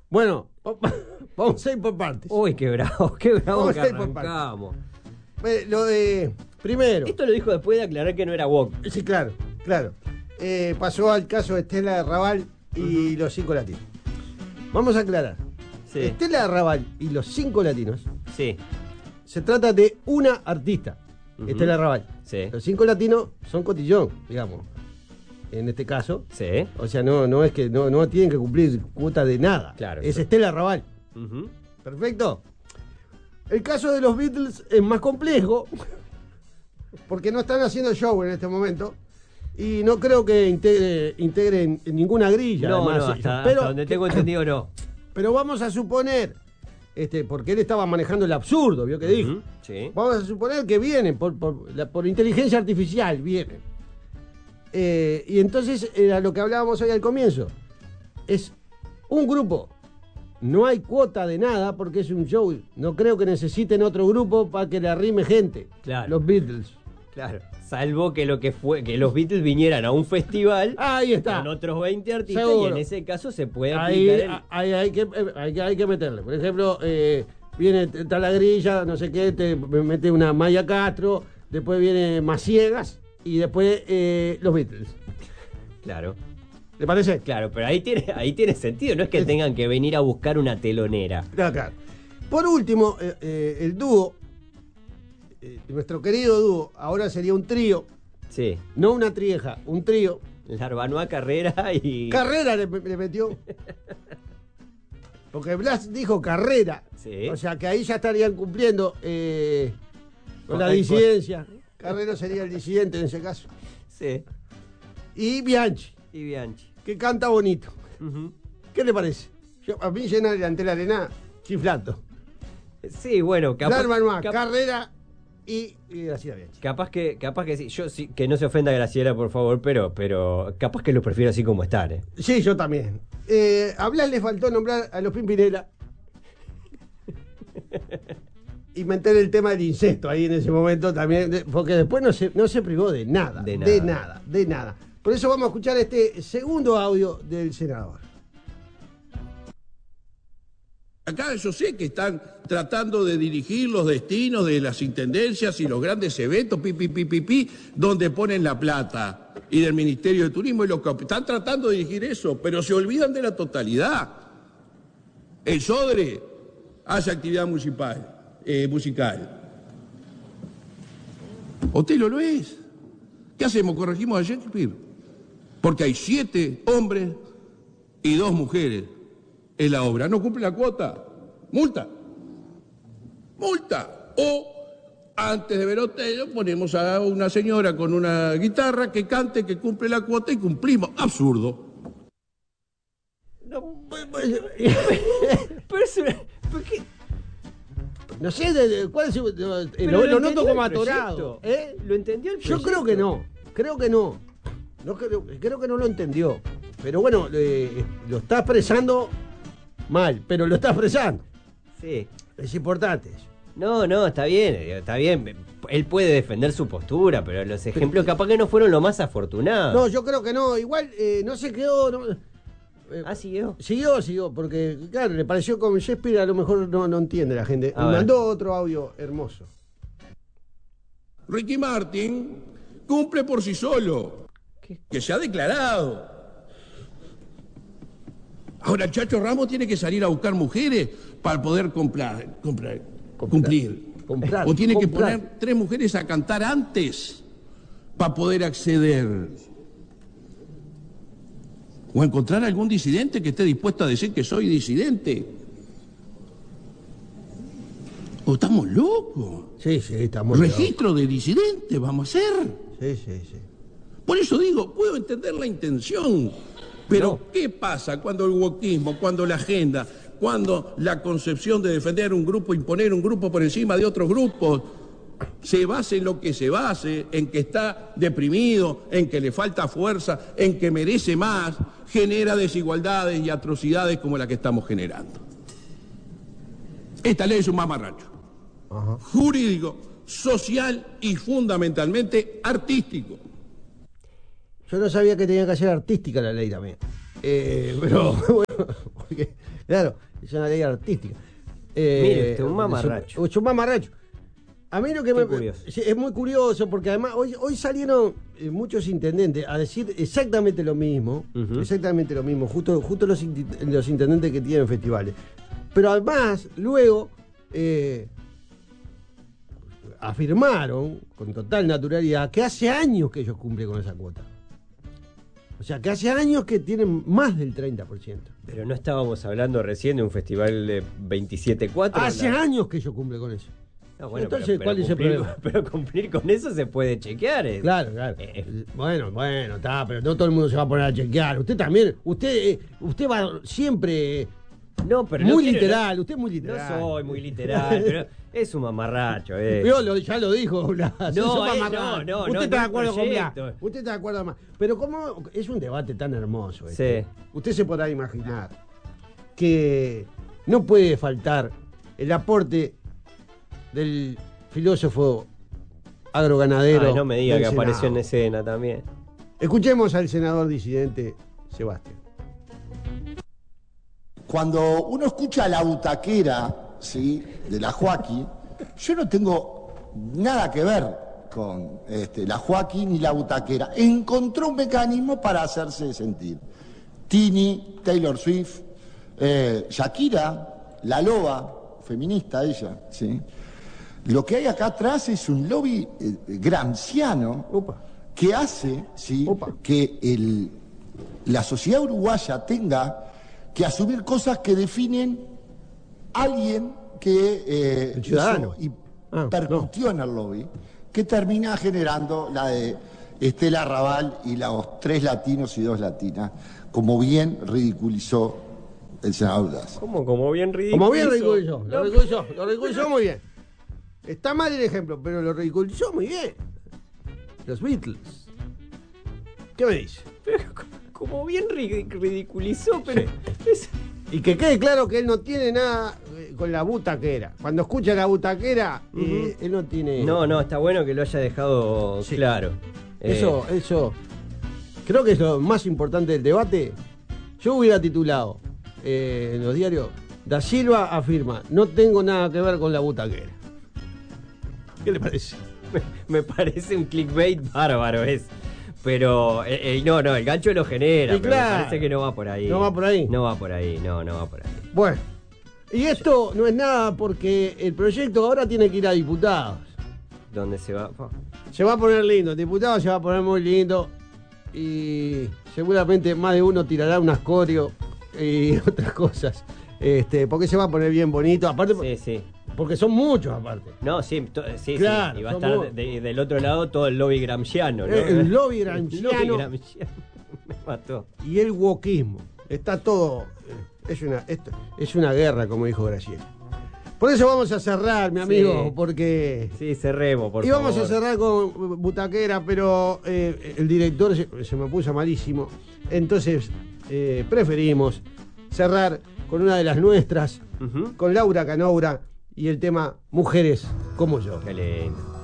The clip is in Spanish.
Bueno, vamos a ir por partes. Uy, qué bravo Vamos que a ir por arrancamos. Lo de... Primero. Esto lo dijo después de aclarar que no era woke. Sí, claro. Pasó al caso de Estela Raval y los 5 latinos. Vamos a aclarar. Sí. Estela Raval y los 5 latinos Sí. se trata de una artista, Estela Raval. Sí. Los 5 latinos son cotillón, digamos. En este caso. Sí. O sea, no es que no tienen que cumplir cuota de nada. Claro. Es Estela Raval. Ujú. Perfecto. El caso de los Beatles es más complejo porque no están haciendo show en este momento y no creo que integren ninguna grilla. No, además, no, ellos. hasta donde tengo entendido no. Pero vamos a suponer, porque él estaba manejando el absurdo, ¿vio que dijo? Ujú. Sí. Vamos a suponer que vienen, por inteligencia artificial, vienen. Y entonces era lo que hablábamos hoy al comienzo. Es un grupo. No hay cuota de nada porque es un show. No creo que necesiten otro grupo para que le arrime gente. Claro. Los Beatles. Claro. Salvo que lo que fue que los Beatles vinieran a un festival Ahí está. con otros 20 artistas Seguro. y en ese caso se puede Ahí aplicar hay que meterle. Por ejemplo, viene está la grilla, no sé qué, te mete una Maya Castro, después viene Maciegas y después los Beatles. Claro. ¿Le parece? Claro, pero ahí tiene sentido, no es que tengan que venir a buscar una telonera. Claro. Por último, el dúo, nuestro querido dúo, ahora sería un trío, Sí. no una trieja, un trío. Larbanoa Carrera y... Carrera le metió. Porque Blas dijo Carrera. Sí. O sea que ahí ya estarían cumpliendo con la Ay, disidencia. Carrera sería el disidente en ese caso. Sí. Y Bianchi, Y Bianchi. que canta bonito. Ujú. ¿Qué le parece? A mí llena delante de la arena chiflando. Sí, bueno, Larbanoa, Carrera y Graciela Bianchi. capaz que sí. Yo sí, que no se ofenda Graciela, por favor, pero capaz que lo prefiero así como están, ¿eh? Sí, yo también. A Blas le faltó nombrar a los Pimpinela. Y meter el tema del incesto ahí en ese momento también, porque después no se privó de nada. De nada. Por eso vamos a escuchar este segundo audio del senador. Acá yo sé que están tratando de dirigir los destinos de las intendencias y los grandes eventos, donde ponen la plata, y del Ministerio de Turismo, y están tratando de dirigir eso, pero se olvidan de la totalidad. El Sodre hace actividad musical. Otelo lo es. ¿Qué hacemos? ¿Corregimos a Shakespeare? Porque hay 7 hombres y 2 mujeres en la obra. No cumple la cuota. Multa. O antes de ver Otelo ponemos a una señora con una guitarra que cante, que cumple la cuota y cumplimos. Absurdo. Pero es una... ¿Por qué? No sé cuál es Pero lo entendió noto como el atorado. proyecto. ¿Lo entendió el Yo proyecto? creo que no. Creo que no lo entendió. Pero bueno, lo está expresando mal, pero lo está expresando. Sí. Es importante eso. No, está bien. Él puede defender su postura, pero los ejemplos capaz que no fueron lo más afortunados. No, yo creo que no. Igual no se quedó. ¿Siguió? Siguió, porque claro, le pareció como Shakespeare, a lo mejor no entiende la gente. A Me ver. mandó otro audio hermoso. Ricky Martin cumple por sí solo, ¿Qué? que se ha declarado. Ahora el Chacho Ramos tiene que salir a buscar mujeres para poder cumplir. Comprar, O tiene que comprar. poner 3 mujeres a cantar antes para poder acceder. O encontrar algún disidente que esté dispuesto a decir que soy disidente. ¿O estamos locos? Sí, estamos locos. Registro de disidentes vamos a hacer. Sí. Por eso digo, puedo entender la intención, pero No. ¿qué pasa cuando el wokismo, cuando la agenda, cuando la concepción de defender un grupo, imponer un grupo por encima de otros grupos, se base en lo que se base, en que está deprimido, en que le falta fuerza, en que merece más, genera desigualdades y atrocidades como la que estamos generando? Esta ley es un mamarracho. Ajá. Jurídico, social y fundamentalmente artístico. Yo no sabía que tenía que ser artística la ley también. Pero bueno, porque Claro, es una ley artística. Mire usted, un mamarracho. Un mamarracho. A mí lo que curioso. es muy curioso porque además hoy salieron muchos intendentes a decir exactamente lo mismo, exactamente lo mismo, justo los intendentes que tienen festivales. Pero además, luego afirmaron con total naturalidad que hace años que ellos cumplen con esa cuota. O sea, que hace años que tienen más del 30%. Pero no estábamos hablando recién de un festival de 27.4. Hace años que ellos cumplen con eso. No, bueno, entonces, pero ¿cuál es el problema? Pero cumplir con eso se puede chequear. Claro. Bueno, está, pero no todo el mundo se va a poner a chequear. Usted también, usted va siempre no, pero muy no literal, no, usted es muy literal. No soy muy literal, pero es un mamarracho. Ya lo dijo Blas. No, usted está de acuerdo con Blas. Usted está de acuerdo más. Pero como es un debate tan hermoso. Sí. Usted se podrá imaginar que no puede faltar el aporte del filósofo agroganadero. Ay, no me diga que del apareció Senado. en escena también. Escuchemos al senador disidente Sebastián. Cuando uno escucha a la butaquera, ¿sí?, de la Joaquín, yo no tengo nada que ver con la Joaquín ni la butaquera. Encontró un mecanismo para hacerse sentir. Tini, Taylor Swift, Shakira, la loba, feminista ella, ¿sí? Lo que hay acá atrás es un lobby gramsciano que hace, ¿sí?, que la sociedad uruguaya tenga que asumir cosas que definen a alguien que el ciudadano y percutió en el lobby, que termina generando la de Estela Raval y los 3 latinos y 2 latinas, como bien ridiculizó el senador Blas. ¿Cómo? Como bien ridiculizó. Como bien ridiculizó. Lo ridiculizó muy bien. Está mal el ejemplo, pero lo ridiculizó muy bien. Los Beatles. ¿Qué me dice? Pero como bien ridiculizó, pero... Sí. Y que quede claro que él no tiene nada con la butaquera. Cuando escucha la butaquera, él no tiene... No, está bueno que lo haya dejado claro. Eso creo que es lo más importante del debate. Yo hubiera titulado en los diarios: Da Silva afirma, no tengo nada que ver con la butaquera. ¿Qué le parece? Me parece un clickbait bárbaro pero no, el gancho lo genera, y pero claro, me parece que no va por ahí. ¿No va por ahí? No va por ahí. Bueno, y esto no es nada porque el proyecto ahora tiene que ir a diputados. ¿Dónde se va? Se va a poner lindo, el diputado se va a poner muy lindo y seguramente más de uno tirará unas coreo y otras cosas, porque se va a poner bien bonito, aparte Sí. porque son muchos aparte. No, sí, claro, y va a estar del otro lado todo el lobby gramsciano, ¿no? El lobby gramsciano me mató. y el wokismo. Está todo, es una guerra, como dijo Graciela. Por eso vamos a cerrar, mi amigo, Sí. porque... Sí, cerremos, por favor. Y vamos a cerrar con butaquera, pero el director se me puso malísimo. Entonces preferimos cerrar con una de las nuestras, con Laura Canoura y el tema Mujeres como yo. Qué lindo.